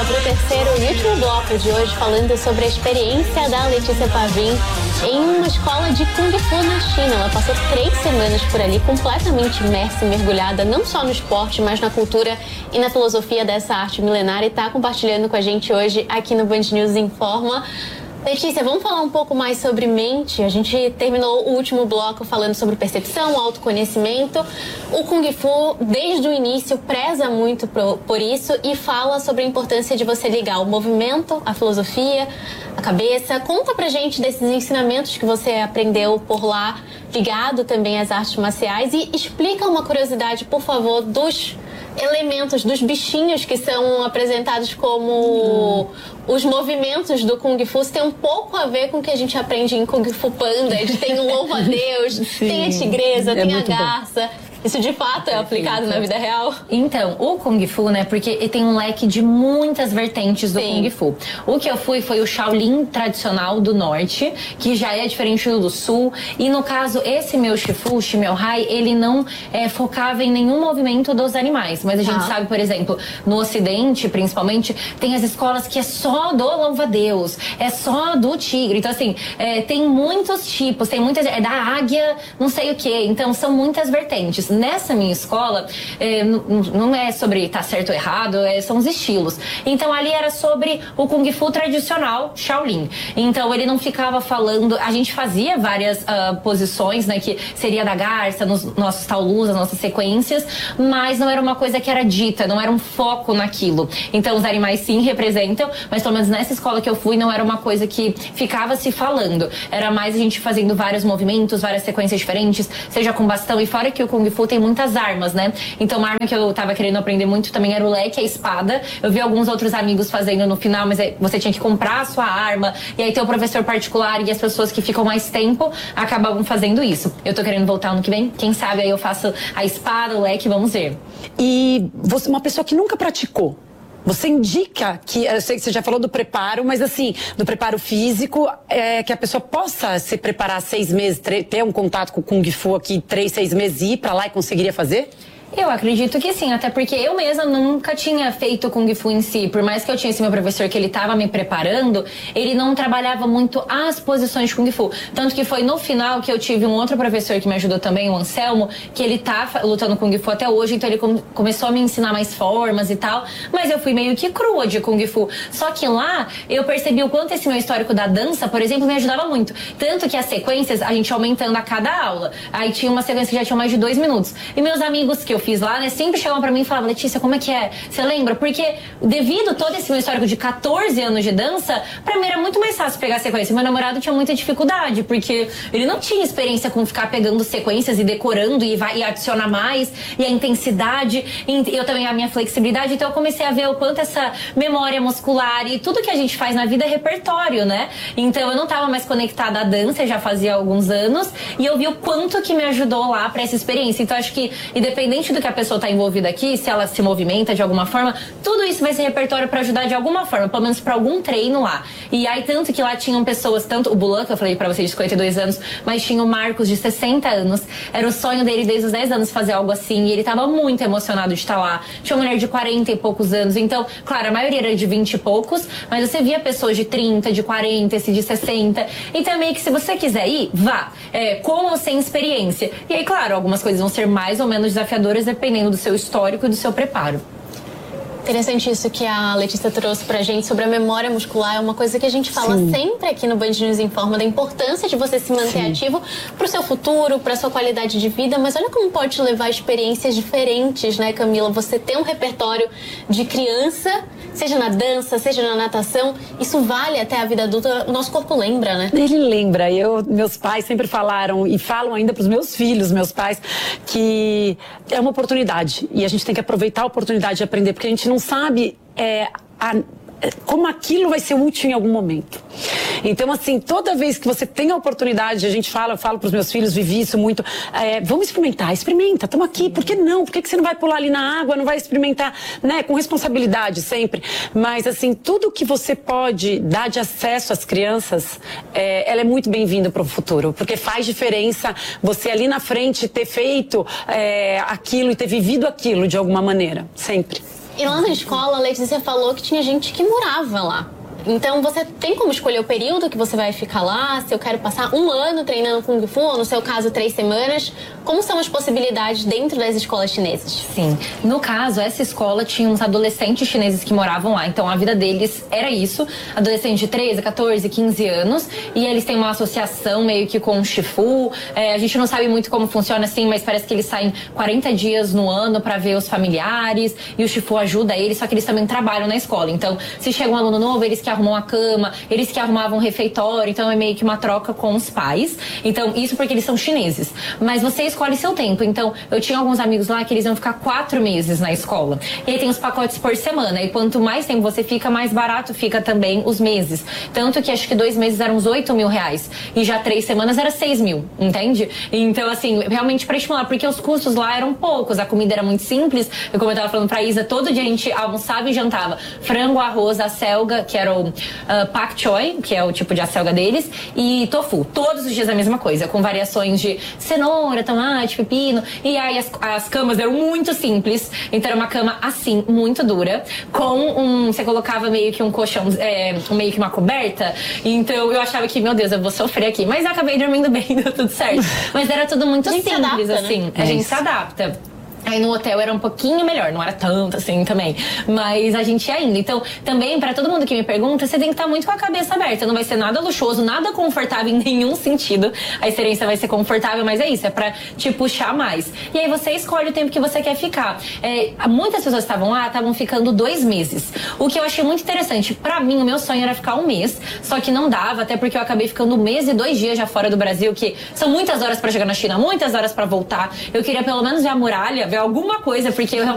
para o terceiro e último bloco de hoje, falando sobre a experiência da Letícia Pavin em uma escola de Kung Fu na China. Ela passou 3 semanas por ali, completamente imersa e mergulhada, não só no esporte, mas na cultura e na filosofia dessa arte milenar, e está compartilhando com a gente hoje aqui no Band News Informa. Letícia, vamos falar um pouco mais sobre mente. A gente terminou o último bloco falando sobre percepção, autoconhecimento. O Kung Fu, desde o início, preza muito por isso e fala sobre a importância de você ligar o movimento, a filosofia, a cabeça. Conta pra gente desses ensinamentos que você aprendeu por lá, ligado também às artes marciais, e explica uma curiosidade, por favor, dos elementos, dos bichinhos que são apresentados como os movimentos do Kung Fu. Tem um pouco a ver com o que a gente aprende em Kung Fu Panda. Tem o louva-a-Deus, tem a tigresa, tem a garça. Isso de fato é aplicado na vida real? Então, o Kung Fu, né, porque tem um leque de muitas vertentes do Kung Fu. O que eu fui foi o Shaolin tradicional do norte, que já é diferente do sul. E no caso, esse meu Shifu, Shimel Hai, ele não focava em nenhum movimento dos animais. Mas a gente sabe, por exemplo, no ocidente, principalmente, tem as escolas que é só do louva-a-Deus, é só do tigre. Então, assim, tem muitos tipos, tem muitas... É da águia, não sei o quê. Então, são muitas vertentes. Nessa minha escola, não é sobre tá certo ou errado, são os estilos. Então ali era sobre o Kung Fu tradicional, Shaolin. Então ele não ficava falando... A gente fazia várias posições, né, que seria da garça, nos nossos taolus, as nossas sequências, mas não era uma coisa que era dita, não era um foco naquilo. Então os animais sim representam, mas pelo menos nessa escola que eu fui, não era uma coisa que ficava se falando. Era mais a gente fazendo vários movimentos, várias sequências diferentes, seja com bastão, e fora que o Kung Fu tem muitas armas, né? Então uma arma que eu tava querendo aprender muito também era o leque, a espada. Eu vi alguns outros amigos fazendo no final, mas você tinha que comprar a sua arma, e aí tem o professor particular e as pessoas que ficam mais tempo acabavam fazendo isso. Eu tô querendo voltar ano que vem, quem sabe aí eu faço a espada, o leque, vamos ver. E você, uma pessoa que nunca praticou, você indica que, eu sei que você já falou do preparo, mas assim, do preparo físico, que a pessoa possa se preparar 6 meses, ter um contato com o Kung Fu aqui 3, 6 meses e ir pra lá e conseguiria fazer? Eu acredito que sim, até porque eu mesma nunca tinha feito Kung Fu em si. Por mais que eu tinha esse meu professor que ele tava me preparando, ele não trabalhava muito as posições de Kung Fu. Tanto que foi no final que eu tive um outro professor que me ajudou também, o Anselmo, que ele tá lutando Kung Fu até hoje, então ele começou a me ensinar mais formas e tal, mas eu fui meio que crua de Kung Fu. Só que lá eu percebi o quanto esse meu histórico da dança, por exemplo, me ajudava muito. Tanto que as sequências, a gente aumentando a cada aula. Aí tinha uma sequência que já tinha mais de 2 minutos. E meus amigos que eu fiz lá, né, sempre chegavam pra mim e falavam: Letícia, como é que é? Você lembra? Porque devido todo esse meu histórico de 14 anos de dança, pra mim era muito mais fácil pegar sequência. Meu namorado tinha muita dificuldade, porque ele não tinha experiência com ficar pegando sequências e decorando e adicionar mais, e a intensidade, e eu também a minha flexibilidade. Então eu comecei a ver o quanto essa memória muscular e tudo que a gente faz na vida é repertório, né? Então eu não tava mais conectada à dança, já fazia alguns anos, e eu vi o quanto que me ajudou lá pra essa experiência. Então acho que, independente do que a pessoa tá envolvida aqui, se ela se movimenta de alguma forma, tudo isso vai ser repertório pra ajudar de alguma forma, pelo menos pra algum treino lá. E aí, tanto que lá tinham pessoas, tanto o Bulan, que eu falei pra vocês, de 52 anos, mas tinha o Marcos, de 60 anos. Era o sonho dele desde os 10 anos fazer algo assim, e ele tava muito emocionado de estar lá. Tinha uma mulher de 40 e poucos anos, então, claro, a maioria era de 20 e poucos, mas você via pessoas de 30, de 40, esse de 60. Então, meio que se você quiser ir, vá, com ou sem experiência. E aí, claro, algumas coisas vão ser mais ou menos desafiadoras, dependendo do seu histórico e do seu preparo. Interessante isso que a Letícia trouxe pra gente sobre a memória muscular. É uma coisa que a gente fala sempre aqui no Band News Informa, da importância de você se manter ativo pro seu futuro, pra sua qualidade de vida. Mas olha como pode te levar a experiências diferentes, né, Camila? Você tem um repertório de criança, seja na dança, seja na natação, isso vale até a vida adulta. O nosso corpo lembra, né? Ele lembra. Meus pais sempre falaram, e falam ainda pros meus filhos, meus pais, que é uma oportunidade. E a gente tem que aproveitar a oportunidade de aprender, porque a gente não sabe como aquilo vai ser útil em algum momento. Então, assim, toda vez que você tem a oportunidade, eu falo pros meus filhos, vivi isso muito, vamos experimentar, experimenta, estamos aqui, por que não? Por que você não vai pular ali na água, não vai experimentar, né, com responsabilidade sempre? Mas, assim, tudo que você pode dar de acesso às crianças, ela é muito bem-vinda para o futuro, porque faz diferença você ali na frente ter feito aquilo e ter vivido aquilo de alguma maneira, sempre. E lá na escola, a Letícia falou que tinha gente que morava lá. Então você tem como escolher o período que você vai ficar lá, se eu quero passar 1 ano treinando Kung Fu, ou no seu caso 3 semanas. Como são as possibilidades dentro das escolas chinesas? Sim, no caso, essa escola tinha uns adolescentes chineses que moravam lá, então a vida deles era isso, adolescentes de 13, 14, 15 anos, e eles têm uma associação meio que com o Shifu. A gente não sabe muito como funciona assim, mas parece que eles saem 40 dias no ano pra ver os familiares, e o Shifu ajuda eles, só que eles também trabalham na escola. Então, se chega um aluno novo, eles que arrumam a cama, eles que arrumavam o refeitório, então é meio que uma troca com os pais. Então, isso porque eles são chineses. Mas você escolhe seu tempo. Então, eu tinha alguns amigos lá que eles iam ficar 4 meses na escola. E aí tem os pacotes por semana. E quanto mais tempo você fica, mais barato fica também os meses. Tanto que acho que 2 meses eram uns 8 mil reais. E já 3 semanas era 6 mil, entende? Então, assim, realmente pra estimular, porque os custos lá eram poucos, a comida era muito simples. Eu, como eu tava falando pra Isa, todo dia a gente almoçava e jantava frango, arroz, acelga, que era o pak choi, que é o tipo de acelga deles, e tofu. Todos os dias a mesma coisa, com variações de cenoura, tomate, pepino. E aí as camas eram muito simples. Então era uma cama assim, muito dura, com você colocava meio que um colchão, meio que uma coberta. Então eu achava que, meu Deus, eu vou sofrer aqui. Mas eu acabei dormindo bem, deu tudo certo. Mas era tudo muito simples, adapta, assim. Né? A gente se adapta. Aí no hotel era um pouquinho melhor, não era tanto assim também, mas a gente ia indo. Então, também, pra todo mundo que me pergunta, você tem que estar muito com a cabeça aberta. Não vai ser nada luxuoso, nada confortável em nenhum sentido. A experiência vai ser confortável, mas é isso, é pra te puxar mais. E aí você escolhe o tempo que você quer ficar. Muitas pessoas estavam lá, estavam ficando 2 meses. O que eu achei muito interessante, pra mim, o meu sonho era ficar 1 mês, só que não dava, até porque eu acabei ficando 1 mês e 2 dias já fora do Brasil, que são muitas horas pra chegar na China, muitas horas pra voltar. Eu queria pelo menos ver a muralha, ver alguma coisa, porque eu realmente